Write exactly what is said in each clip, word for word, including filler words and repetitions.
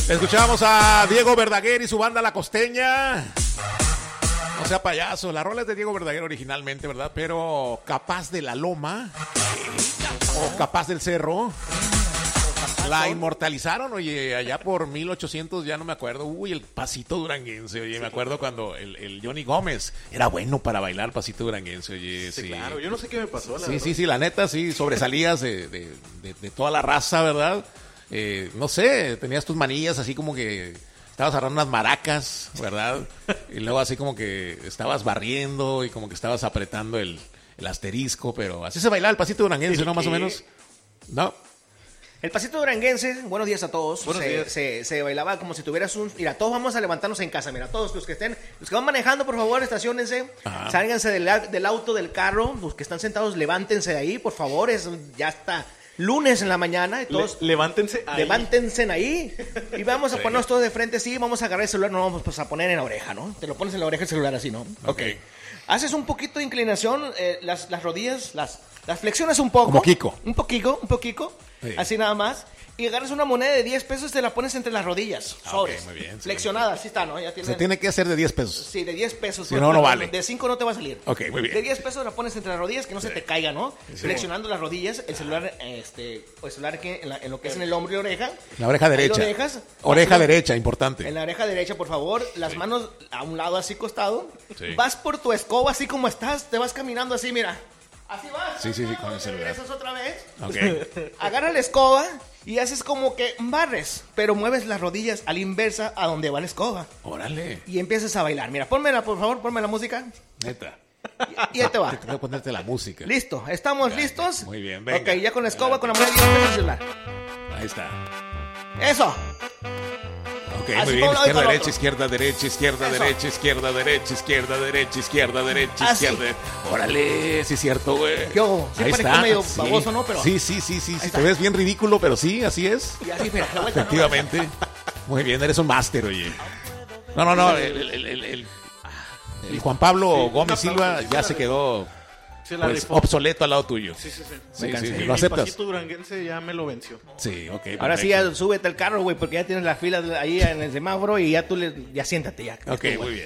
Escuchábamos a Diego Verdaguer y su banda La Costeña. No sea payaso, la rola es de Diego Verdaguer originalmente, ¿verdad? Pero Capaz de la Loma o Capaz del Cerro la inmortalizaron, oye, allá por mil ochocientos, ya no me acuerdo. Uy, el pasito duranguense, oye, sí. Me acuerdo cuando el, el Johnny Gómez era bueno para bailar pasito duranguense, oye. Sí, sí. Claro, yo no sé qué me pasó. La sí, verdad. sí, sí, la neta, sí, sobresalías de, de, de, de toda la raza, ¿verdad? Eh, no sé, tenías tus manillas así como que estabas agarrando unas maracas, ¿verdad? Y luego así como que estabas barriendo y como que estabas apretando el, el asterisco, pero así se bailaba el pasito duranguense, ¿no? Más o menos. ¿No? El pasito duranguense, buenos días a todos. Buenos se, días. Se, se bailaba como si tuvieras un... Mira, todos vamos a levantarnos en casa. Mira, todos los que estén... Los que van manejando, por favor, estaciónense. Ajá. Sálganse del, del auto, del carro. Los que están sentados, levántense de ahí, por favor. Es, ya está lunes en la mañana. Y todos, Le, levántense ahí. Levántense ahí. Y vamos a sí. ponernos todos de frente. Sí, vamos a agarrar el celular. No vamos pues, a poner en la oreja, ¿no? Te lo pones en la oreja el celular así, ¿no? Ok. okay. Haces un poquito de inclinación. Eh, las, las rodillas, las, las flexionas un poco. Como Kiko. Un poquito, un poquito. Sí. Así nada más. Y agarras una moneda de diez pesos y te la pones entre las rodillas. Ah, sobres. Okay, muy bien. Sí. Flexionada, así está, ¿no? Ya tiene... Se tiene que hacer de diez pesos. Sí, de diez pesos. Si no, no vale. De cinco no te va a salir. Ok, muy bien. De diez pesos la pones entre las rodillas, que no sí. se te caiga, ¿no? Sí. Flexionando las rodillas, el celular, este, o el celular que en, la, en lo que es en el hombro y oreja. La oreja derecha. Lo dejas, oreja así, derecha, importante. En la oreja derecha, por favor. Las sí. manos a un lado así costado. Sí. Vas por tu escoba así como estás, te vas caminando así, mira. Así vas. Sí, sí, sí, con el celular. Regresas otra vez. Ok. Agarra la escoba y haces como que barres, pero mueves las rodillas a la inversa a donde va la escoba. Órale. Y empiezas a bailar. Mira, pónmela, por favor, ponme la música. Neta. Y, y ahí te va. Tengo que ponerte la música. Listo, ¿estamos ya, listos? Muy bien, venga. Ok, ya con la escoba, con la moneda en el celular. Ahí está. Eso. Ok, así muy bien, izquierda, derecha, izquierda, derecha, izquierda, Eso. derecha, izquierda, derecha, izquierda, derecha, izquierda, derecha, así. izquierda. Órale, sí es cierto, güey. Yo, sí ahí parezco está. medio sí. baboso, ¿no? Pero... Sí, sí, sí, sí, sí. Te ves bien ridículo, pero sí, así es. Y así, mira, la vuelta, efectivamente. No. Muy bien, eres un máster, oye. No, no, no, el, el, el, el, el Juan Pablo sí, Gómez Silva ya se quedó... Pues, obsoleto al lado tuyo. Sí, sí, sí. sí, sí, sí. ¿Lo aceptas? El pasito duranguense ya me lo venció. Sí, ok. Perfecto. Ahora sí, ya súbete al carro, güey, porque ya tienes las filas ahí en el semáforo y ya tú le... Ya siéntate ya. Ok, tú, muy bien.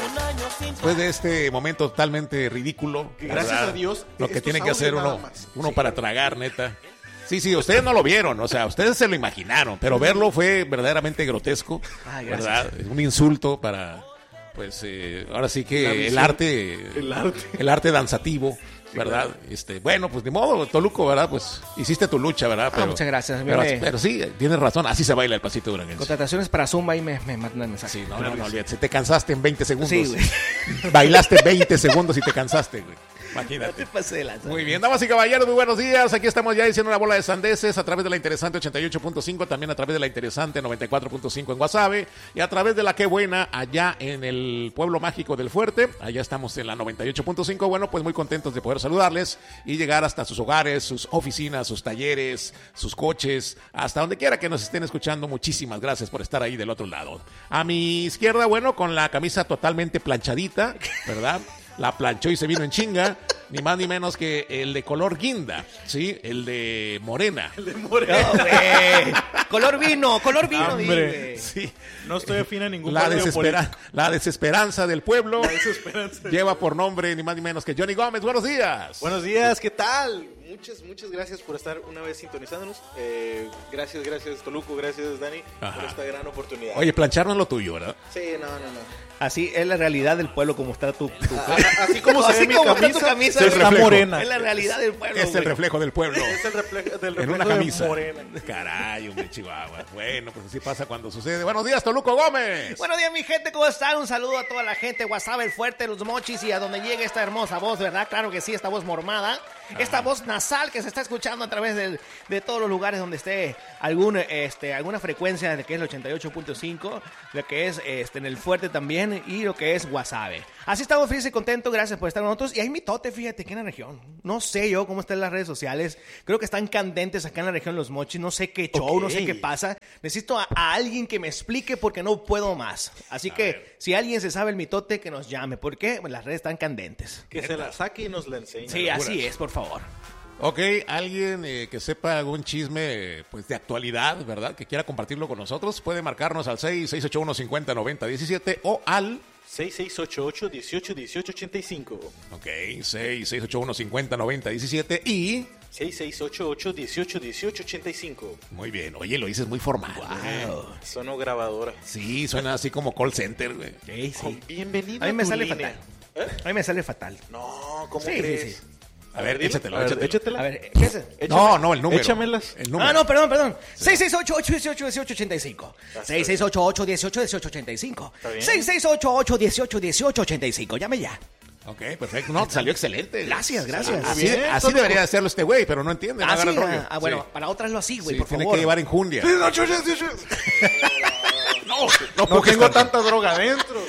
Después de este momento totalmente ridículo. Gracias ¿verdad? a Dios. Lo que tiene que hacer uno, uno sí. para tragar, neta. Sí, sí, ustedes no lo vieron, o sea, ustedes se lo imaginaron, pero verlo fue verdaderamente grotesco. Ay, ¿verdad? Un insulto para... Pues eh, ahora sí que el arte, el arte, el arte danzativo, ¿verdad? Sí, claro. Este, bueno, pues de modo, Toluco, ¿verdad? Pues hiciste tu lucha, ¿verdad? Pero, ah, muchas gracias. Pero, pero sí, tienes razón, así se baila el pasito duranguense. Contrataciones para Zumba y me, me mandan el mensaje. Sí, no, no, no, olvídate, te cansaste en veinte segundos. Sí, güey. Bailaste veinte segundos y te cansaste, güey. Imagínate. No te pasé de lanza. Muy bien, damas y caballeros, muy buenos días. Aquí estamos ya diciendo una bola de sandeces a través de la interesante ochenta y ocho punto cinco, también a través de la interesante noventa y cuatro punto cinco en Guasave y a través de la Qué Buena allá en el pueblo mágico del Fuerte. Allá estamos en la noventa y ocho punto cinco. Bueno, pues muy contentos de poder saludarles y llegar hasta sus hogares, sus oficinas, sus talleres, sus coches, hasta donde quiera que nos estén escuchando. Muchísimas gracias por estar ahí del otro lado. A mi izquierda, bueno, con la camisa totalmente planchadita, ¿verdad? La planchó y se vino en chinga. Ni más ni menos que el de color guinda, ¿sí? El de morena. El de morena. No, güey. Color vino, color vino. Hombre, sí. No estoy afín a ningún la, desespera la desesperanza del pueblo. La desesperanza. Lleva por nombre ni más ni menos que Johnny Gómez. Buenos días. Buenos días, ¿qué tal? Muchas, muchas gracias por estar una vez sintonizándonos. Eh, gracias, gracias Toluco, gracias Dani, Ajá. por esta gran oportunidad. Oye, planchar no es lo tuyo, ¿verdad? Sí, no, no, no. Así es la realidad del pueblo, como está tu... tu... Así como se así ve como mi camisa, tu camisa está morena. Es la realidad del pueblo. Es el güey. reflejo del pueblo. Es el reflejo del reflejo en una camisa. de morena. Caray, hombre, Chihuahua. Bueno, pues así pasa cuando sucede. Buenos días, Toluco Gómez. Buenos días, mi gente, ¿cómo están? Un saludo a toda la gente, Guasave, el Fuerte, los Mochis y a donde llegue esta hermosa voz, ¿verdad? Claro que sí, esta voz mormada. Ajá. Esta voz nasal que se está escuchando a través de, de todos los lugares donde esté algún, este, alguna frecuencia de que es el ochenta y ocho punto cinco, lo que es este, en el Fuerte también y lo que es Guasave. Así estamos felices y contentos, gracias por estar con nosotros. Y hay mitote, fíjate, aquí en la región. No sé yo cómo están en las redes sociales. Creo que están candentes acá en la región los Mochis. No sé qué show, okay. no sé qué pasa. Necesito a, a alguien que me explique porque no puedo más. Así a que ver. Si alguien se sabe el mitote, que nos llame. ¿Por qué? Las redes están candentes. Que se la saque y nos la enseñe. Sí, así es, por favor. Ok, alguien eh, que sepa algún chisme pues de actualidad, ¿verdad? Que quiera compartirlo con nosotros, puede marcarnos al seis seis ocho uno cinco cero nueve cero uno siete o al seis seis ocho ocho uno ocho uno ocho ocho cinco. Ok, seis seis ocho uno cinco cero nueve cero uno siete y seis seis ocho ocho uno ocho uno ocho ocho cinco. Muy bien, oye, lo dices muy formal. Wow. Sono grabadora. Sí, suena así como call center, güey. Sí, sí. Bienvenido A mí me tu sale línea. fatal. ¿Eh? A mí me sale fatal. No, ¿cómo Sí, sí, crees? sí. A ver, dilo. échatelo, A ver, échatelo. échatela. A ver, ¿qué es eso? No, no, el número. Échamelas. El número. Ah, no, perdón, perdón. seis seis ocho ocho uno ocho uno ocho ocho cinco. seis seis ocho ocho uno ocho uno ocho ocho cinco. Está bien. seis seis ocho ocho uno ocho uno ocho ocho cinco. Llame ya. Ok, perfecto. No, te salió excelente. Gracias, gracias. Así, Bien, así todo- debería hacerlo este güey, pero no entiende. No Ah, agarra sí, el rollo. ah, bueno, Sí. para otras lo así, güey, Sí, por tiene favor. que llevar enjundia. No, No, no, no pujes tengo tanto. tanta droga adentro.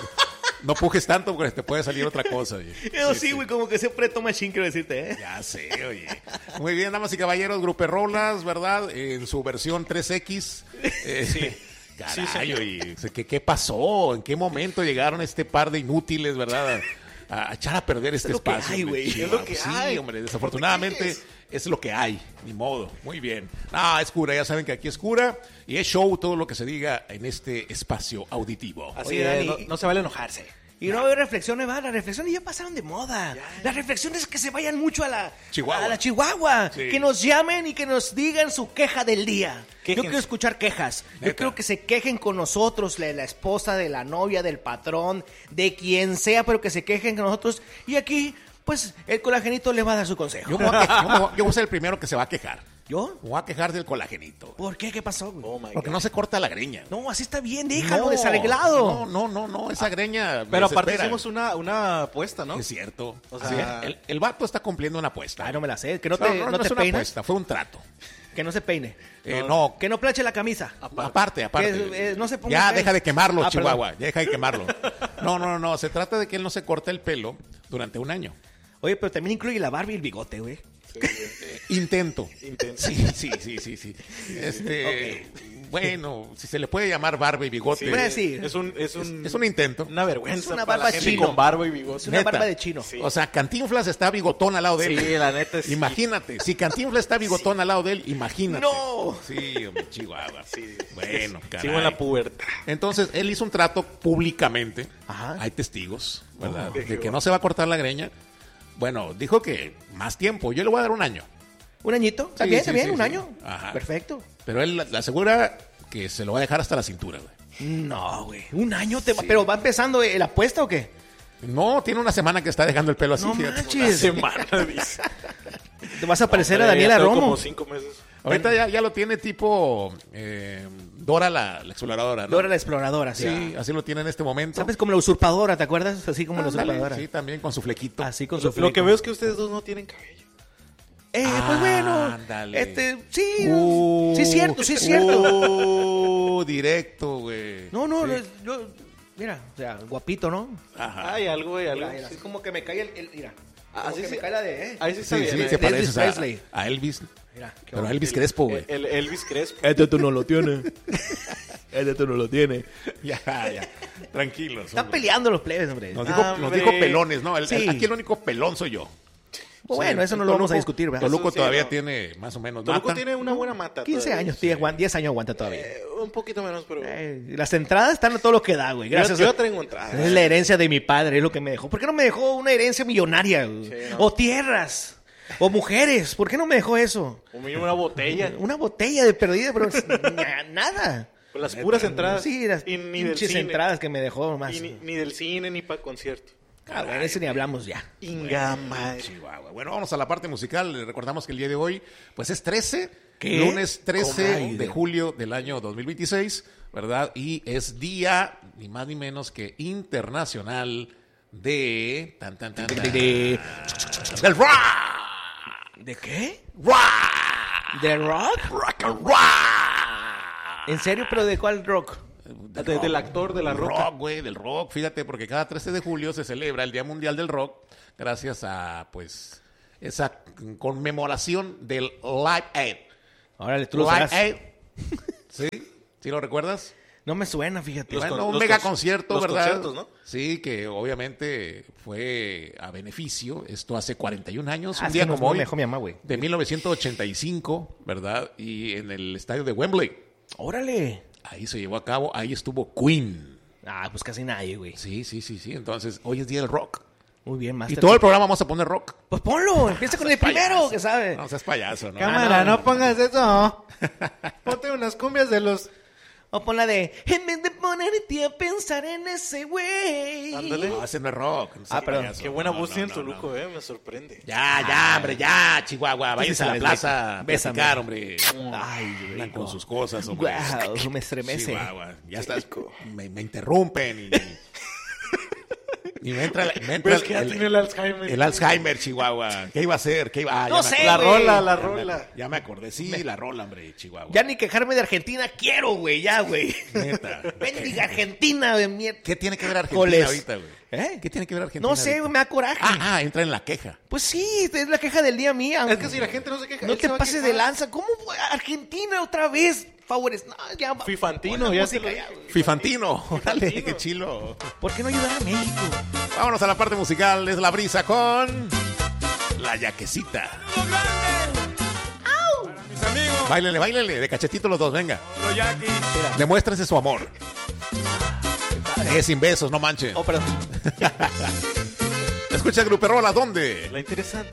No pujes tanto porque te puede salir otra cosa. Oye. Yo sí, güey, como que siempre toma chin, quiero decirte, ¿eh? Ya sé, oye. Muy bien, damas y caballeros, Gruperrolas, ¿verdad? En su versión tres equis. Eh, sí. Caray, Sí, oye, ¿qué, ¿qué pasó? ¿En qué momento llegaron este par de inútiles, verdad? A, a echar a perder este Es lo que espacio. hay, hombre. güey. Sí, Es lo que sí, hay. hombre, desafortunadamente es lo que hay, ni modo. Muy bien. No, es cura, ya saben que aquí es cura y es show todo lo que se diga en este espacio auditivo. Así Oye, es, Dani, no, no se vale enojarse. Y no hay reflexiones, va, las reflexiones ya pasaron de moda. Las reflexiones que se vayan mucho a la Chihuahua. A la Chihuahua. Sí. Que nos llamen y que nos digan su queja del día. Quéjense. Yo quiero escuchar quejas. Yo Neta. quiero que se quejen con nosotros, la, la esposa de la novia, del patrón, de quien sea, pero que se quejen con nosotros. Y aquí, pues, el colagenito les va a dar su consejo. Yo, me voy a quejar- yo me voy- yo voy a ser el primero que se va a quejar. ¿Yo? Me voy a quejar del colagenito. ¿Por qué? ¿Qué pasó, güey? Oh my Porque God. no se corta la greña. No, así está bien, déjalo No, desarreglado. No, no, no, no, esa greña. me Pero aparte desespera. hicimos una, una apuesta, ¿no? Es cierto. O Sí, sea- el, el vato está cumpliendo una apuesta. Ay, no me la sé. Que no No, te, no, no no te es una peinas. apuesta, fue un trato. Que no se peine. Eh, no, Que no planche la camisa. aparte, aparte. Que, eh, no se ponga ya pelo. deja de quemarlo, Ah, Chihuahua. Ya deja de quemarlo. No, no, no. Se trata de que él no se corte el pelo durante un año. Oye, pero también incluye la barba y el bigote, güey. Intento. Intento. Sí, sí, sí, sí, sí. Este, bueno, si se le puede llamar barba y bigote. Voy a decir. Es un, es un, Es un intento. una vergüenza Es una para la barba gente chino. con barba y bigote. Es una Neta. barba de chino. Sí. O sea, Cantinflas está bigotón al lado de él. Sí, la neta sí. Imagínate, si Cantinflas está bigotón al lado de él, imagínate. ¡No! Sí, hombre, Chihuahua. Sí. Bueno, caray. Sigo en la pubertad. Entonces, él hizo un trato públicamente. Ajá. Hay testigos, ¿verdad? Oh, de qué que no se va a cortar la greña. Bueno, dijo que más tiempo. Yo le voy a dar un año. ¿Un añito? ¿Está Sí, bien? sí, ¿Está bien? sí, ¿Un sí. año? Ajá. Perfecto. Pero él le asegura que se lo va a dejar hasta la cintura, güey. No, güey. ¿Un año? Te va- ¿Pero va empezando eh, la apuesta o qué? No, tiene una semana que está dejando el pelo así. No fíjate. manches. Semana, dice. Te vas a parecer a Hombre, Daniela ya tengo Romo. como cinco meses. Ahorita ya, ya lo tiene tipo eh, Dora la, la exploradora, ¿no? Dora la exploradora, sí. Sí, así lo tiene en este momento. ¿Sabes? Como la usurpadora, ¿te acuerdas? Así como la Ándale, usurpadora. sí, también con su flequito. Así con su Lo, lo fleco. que veo es que ustedes dos no tienen cabello. Eh, pues bueno. Ándale. Este, sí. Uh, sí es cierto, sí es cierto. Uh, directo, güey. No, no, Sí. no, yo... Mira, o sea, guapito, ¿no? Ajá. Hay algo, hay algo. Mira, mira, sí. así como que me cae el... el- mira. Ah, Como sí, que sí. me cae la de... Eh. Ahí sí está Sí, bien. sí, ¿eh? te Elvis pareces a, Presley. a Elvis. Mira, qué Pero a bonito. Elvis Crespo, güey. El, el Elvis Crespo. Este tú no lo tienes. Este tú no lo tienes. Ya, ya. Tranquilos. Están hombre. peleando los plebes, hombre. Nos dijo, nos Hombre. dijo pelones, ¿no? El- Sí. el- aquí el único pelón soy yo. Pues bueno, Sí, eso no lo Toluco- vamos a discutir, ¿verdad? Toluco Eso sí, todavía no. tiene más o menos. Toluco mata. tiene una buena mata. quince todavía. años, tiene, aguanta- diez años aguanta todavía. Eh, un poquito menos, pero. Eh, las entradas están a todo lo que da, güey. Gracias. yo, yo a- traigo entrada. Es la herencia de mi padre, es lo que me dejó. ¿Por qué no me dejó una herencia millonaria? güey? Sí, ¿no? O tierras. O mujeres. ¿Por qué no me dejó eso? O mínimo una botella. Una botella de perdida, pero na- nada. Con las puras entradas. Sí, las y ni del pinches cine. entradas que me dejó más. Y ni, ni del cine ni para concierto. Ah, bueno, eso ni hablamos ya. Inga madre. Chihuahua. Bueno, vamos a la parte musical. Les recordamos que el día de hoy, pues es trece, ¿Qué? lunes trece ¿Cómo? de julio del año dos mil veintiséis, ¿verdad? Y es día, ni más ni menos que internacional de... Tan, tan, tan, tan, De, de- del rock. ¿de qué? Rock. ¿De rock? Rock and roll. ¿En serio? ¿Pero de cuál rock? Del De- rock. del actor de la Del roca. rock, güey, del rock. Fíjate, porque cada trece de julio se celebra el Día Mundial del Rock gracias a, pues, esa conmemoración del Live Aid. Órale, tú lo Live sabrás. Aid. ¿Sí? ¿Sí lo recuerdas? No me suena, fíjate. Los Bueno, con- un los mega con- concierto, los ¿verdad? conciertos, ¿no? Sí, que obviamente fue a beneficio. Esto hace cuarenta y un años, Ah, un es día que nos- como no hoy, me dejó mi mamá, güey. de mil novecientos ochenta y cinco, ¿verdad? Y en el estadio de Wembley. Órale. Ahí se llevó a cabo, ahí estuvo Queen. Ah, pues casi nadie, güey. Sí, sí, sí, sí. Entonces, hoy es día del rock. Muy bien, Y Master. todo el programa vamos a poner rock. Pues ponlo, empieza con el primero, Payaso. que sabe. No seas payaso, ¿no? Cámara, Ah, no. no pongas eso. Ponte unas cumbias de los... O pon la de, en vez de ponerte a pensar en ese güey. Ándale. No, ese no es rock. No seas Ah, perdón. payaso. Qué buena No, voz no, tiene no, Toluco, no. eh, me sorprende. Ya, ya, hombre, ya, Chihuahua. Váyanse a la sabes, plaza a bésame. platicar, hombre. Ay, güey. Andan con sus cosas, hombre. Wow, me estremece. Chihuahua. Ya estás. Me, me interrumpen y, y me entra, me entra Ves que ya tiene el Alzheimer. el Alzheimer, Chihuahua. ¿Qué iba a hacer? ¿Qué iba? Ah, No ya me sé, La acordé. güey. rola, la Ya me- rola. Ya me acordé. Sí, la rola, hombre, Chihuahua. Ya ni quejarme de Argentina quiero, güey, ya, güey. Neta. Bendiga Argentina, de mierda. ¿Qué tiene que ver Argentina Goles. ahorita, güey? ¿Eh? ¿Qué tiene que ver Argentina? No sé, ahorita? güey, me da coraje. Ah, ah, entra en la queja. Pues sí, es la queja del día mía. Es que si la gente no se queja... No él te se va a pases quejar. de lanza. ¿Cómo fue? Argentina otra vez? Favores. No, ya. Fifantino, pon la ya música te lo ya, dije. güey. Fifantino. Órale, qué chilo. ¿Por qué no ayudar a México? Vámonos a la parte musical. Es la brisa con La Yaquecita. Mis amigos, Báilele, báilele. De cachetito los dos, venga. los yaquis. Demuéstrense su amor. Es sin besos, no manchen. Oh, perdón. Escucha Gruperola, ¿dónde? La interesante.